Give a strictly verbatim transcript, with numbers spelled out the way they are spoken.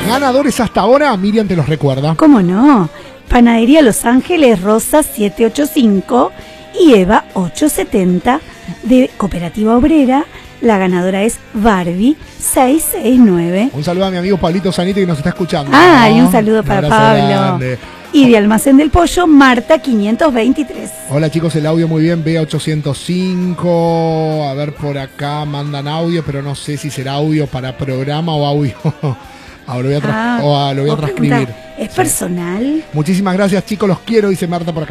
Ganadores hasta ahora, Miriam te los recuerda. ¿Cómo no? Panadería Los Ángeles, Rosa siete ocho cinco y Eva ochocientos setenta de Cooperativa Obrera. La ganadora es Barbie seiscientos sesenta y nueve. Un saludo a mi amigo Pablito Zanite que nos está escuchando. Ah, ¿no? y un saludo para un Pablo. Grande. Y de Almacén del Pollo, Marta quinientos veintitrés. Hola chicos, el audio muy bien, B ochocientos cinco. A ver, por acá mandan audio, pero no sé si será audio para programa o audio. Ahora lo voy a, tra- Ah, o a- lo voy a transcribir. ¿Es personal? Muchísimas gracias chicos, los quiero, dice Marta por acá.